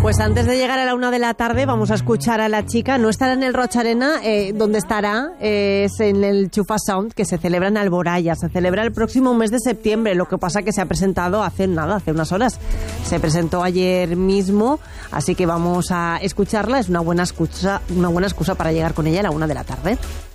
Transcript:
Pues antes de llegar a la 1 de la tarde vamos a escuchar a la chica. No estará en el Roch Arena, donde estará es en el Chufa Sound, que se celebra en Alboraya. Se celebra el próximo mes de septiembre. Lo que pasa que se ha presentado hace unas horas. Se presentó ayer mismo, así que vamos a escucharla. Es una buena excusa para llegar con ella a la 1 de la tarde.